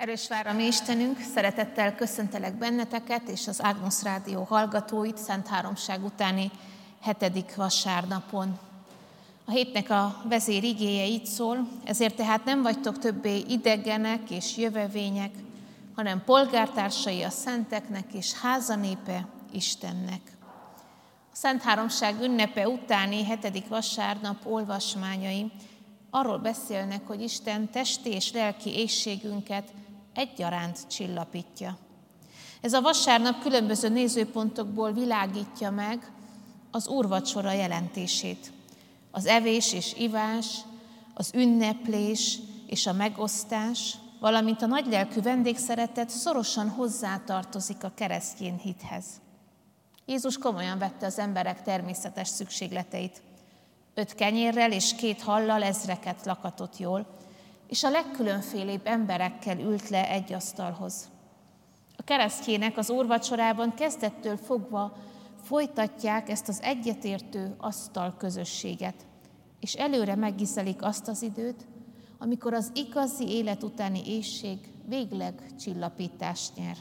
Erős vár a mi Istenünk, szeretettel köszöntelek benneteket és az Ágnusz Rádió hallgatóit Szent Háromság utáni 7. vasárnapon. A hétnek a vezér igéje így szól: ezért tehát nem vagytok többé idegenek és jövevények, hanem polgártársai a szenteknek és házanépe Istennek. A Szent Háromság ünnepe utáni 7. vasárnap olvasmányai arról beszélnek, hogy Isten testi és lelki éhségünket egyaránt csillapítja. Ez a vasárnap különböző nézőpontokból világítja meg az úrvacsora jelentését. Az evés és ivás, az ünneplés és a megosztás, valamint a nagylelkű vendégszeretet szorosan hozzátartozik a keresztény hithez. Jézus komolyan vette az emberek természetes szükségleteit. 5 kenyérrel és 2 hallal ezreket lakatott jól, és a legkülönfélébb emberekkel ült le egy asztalhoz. A keresztjének az úrvacsorában kezdettől fogva folytatják ezt az egyetértő asztalközösséget, és előre meggiszelik azt az időt, amikor az igazi élet utáni éhség végleg csillapítást nyer.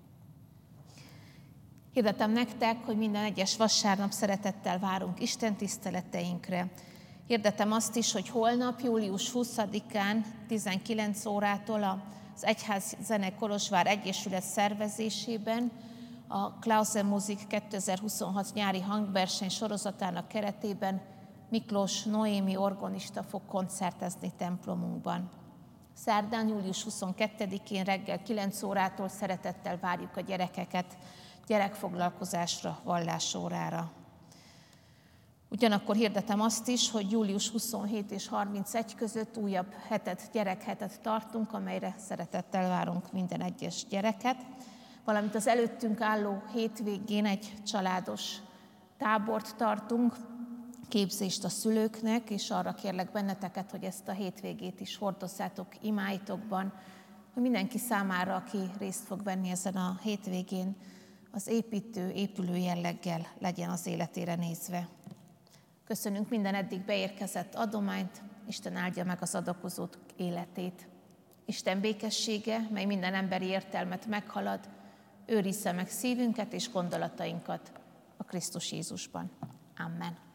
Hirdetem nektek, hogy minden egyes vasárnap szeretettel várunk istentiszteleteinkre. Hirdetem azt is, hogy holnap, július 20-án 19 órától az Egyházzene Kolozsvár Egyesület szervezésében a Klausen Musik 2026 nyári hangverseny sorozatának keretében Miklós Noémi orgonista fog koncertezni templomunkban. Szerdán, július 22-én reggel 9 órától szeretettel várjuk a gyerekeket gyerekfoglalkozásra, vallásórára. Ugyanakkor hirdetem azt is, hogy július 27 és 31 között újabb gyerekhetet tartunk, amelyre szeretettel várunk minden egyes gyereket, valamint az előttünk álló hétvégén egy családos tábort tartunk, képzést a szülőknek, és arra kérlek benneteket, hogy ezt a hétvégét is hordozzátok imáitokban, hogy mindenki számára, aki részt fog venni ezen a hétvégén, az épülő jelleggel legyen az életére nézve. Köszönünk minden eddig beérkezett adományt, Isten áldja meg az adakozók életét. Isten békessége, mely minden emberi értelmet meghalad, őrizze meg szívünket és gondolatainkat a Krisztus Jézusban. Amen.